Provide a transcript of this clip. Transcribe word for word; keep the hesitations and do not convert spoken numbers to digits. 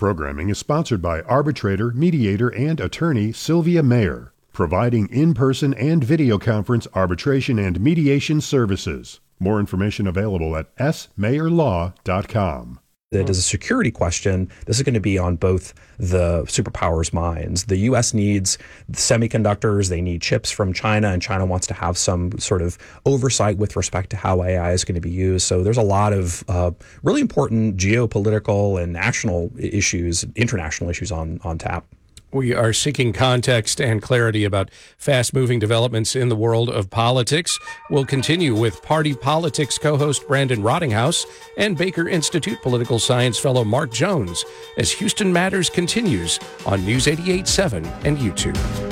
programming is sponsored by arbitrator, mediator, and attorney Sylvia Mayer, providing in-person and video conference arbitration and mediation services. More information available at s mayer law dot com. That is a security question. This is going to be on both the superpowers' minds. The U S needs semiconductors. They need chips from China, and China wants to have some sort of oversight with respect to how A I is going to be used. So there's a lot of uh, really important geopolitical and national issues, international issues on, on tap. We are seeking context and clarity about fast-moving developments in the world of politics. We'll continue with Party Politics co-host Brandon Rottinghouse and Baker Institute political science fellow Mark Jones as Houston Matters continues on News eighty-eight point seven and YouTube.